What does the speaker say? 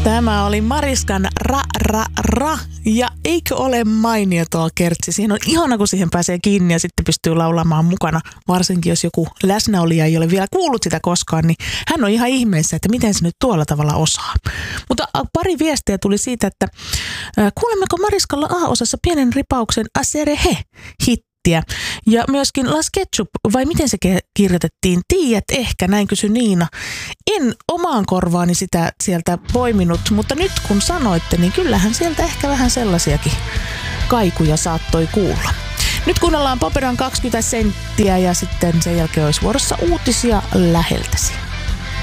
Tämä oli Mariskan Ra Ra Ra. Ja eikö ole mainio tuo kertsi? Siinä on ihana, kun siihen pääsee kiinni ja sitten pystyy laulamaan mukana. Varsinkin jos joku läsnäolija ei ole vielä kuullut sitä koskaan, niin hän on ihan ihmeessä, että miten se nyt tuolla tavalla osaa. Mutta pari viestiä tuli siitä, että kuulemmeko Mariskalla A-osassa pienen ripauksen Aserehe hittiä. Ja myöskin Las Ketchup, vai miten se kirjoitettiin? Tiedät ehkä, näin kysyi Niina. En omaan korvaani sitä sieltä poiminut, mutta nyt kun sanoitte, niin kyllähän sieltä ehkä vähän sellaisiakin kaikuja saattoi kuulla. Nyt kuunnellaan Popedan 20 senttiä ja sitten sen jälkeen olisi vuorossa uutisia läheltäsi.